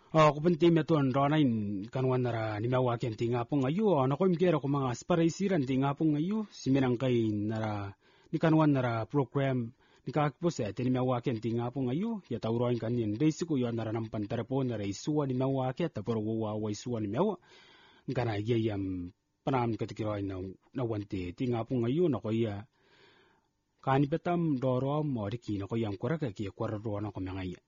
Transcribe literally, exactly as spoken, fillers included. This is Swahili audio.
Oh, ko penting meton ronain kanwan nara ni mawa ken tinga pong ayu na ko imkera ko mga aspiraisiran tinga pong ayu simenang kay nara ni kanwan nara program ni kakpos eh tini mawa ken tinga pong ayu ya tauroin kanin basic yo nara nampan tarapon nara isua ni mawa ke taporo wa wa isua ni mawa ngana yam panam katikiroin na na wante tinga pong ayu na ko ya kani petam dorom mo riki na ko yam koraka ki korro na ko mangaya